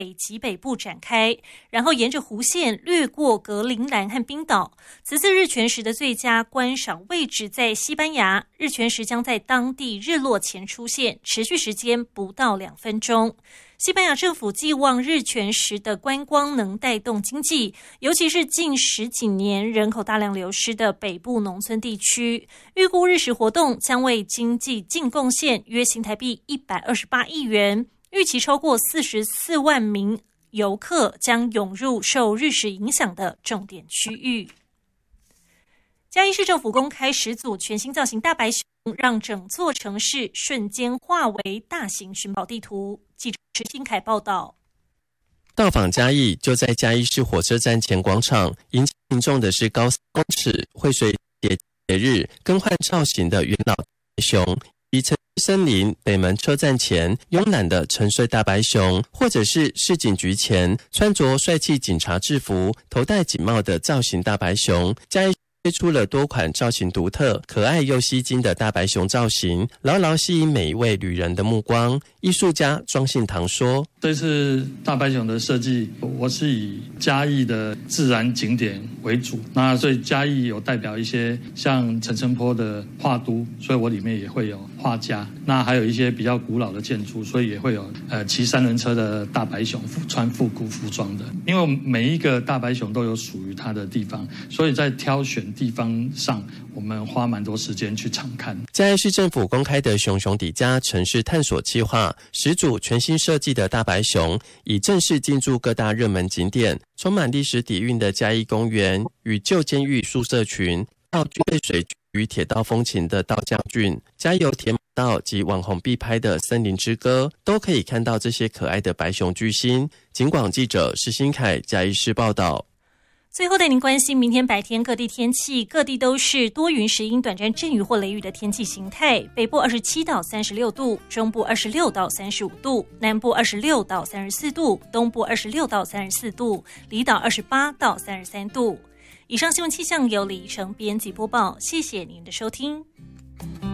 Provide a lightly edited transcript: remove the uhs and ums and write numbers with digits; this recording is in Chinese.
北极北部展开，然后沿着弧线掠过格陵兰和冰岛。此次日全食的最佳观赏位置在西班牙，日全食将在当地日落前出现，持续时间不到2分钟。西班牙政府寄望日全食的观光能带动经济，尤其是近10几年人口大量流失的北部农村地区。预估日食活动将为经济净贡献约新台币128亿元，预期超过44万名游客将涌入受日食影响的重点区域。嘉义市政府公开10组全新造型大白熊，让整座城市瞬间化为大型寻宝地图。记者石新凯报道。 到访嘉义，就在嘉义市火车站前广场，引起民众的是高3公尺、会随节日更换造型的元老大白熊，以城市森林北门车站前慵懒的沉睡大白熊，或者是市警局前穿着帅气警察制服、头戴警帽的造型大白熊。嘉义推出了多款造型独特、可爱又吸睛的大白熊造型，牢牢吸引每一位旅人的目光。艺术家庄信堂说：“ 这次大白熊的设计，我是以嘉义的自然景点为主，那所以嘉义有代表一些像陈澄波的画都，所以我里面也会有画家。那还有一些比较古老的建筑，所以也会有骑3轮车的大白熊穿复古服装的。因为每一个大白熊都有属于它的地方，所以在挑选地方上，我们花蛮多时间去常看。” 嘉义市政府公开的熊熊底家城市探索计划，10组全新设计的大白熊，已正式进驻各大热门景点，充满历史底蕴的嘉义公园与旧监狱宿舍群，到具备水与铁道风情的稻江郡，嘉油铁马道及网红必拍的森林之歌，都可以看到这些可爱的白熊巨星。警广记者石新凯嘉义市报道。 最后带您关心明天白天各地天气，各地都是多云时阴短暂阵雨或雷雨的天气形态。北部27到36度，中部26到35度，南部26到34度，东部26到34度，离岛28到33度。以上新闻气象由李怡成编辑播报，谢谢您的收听。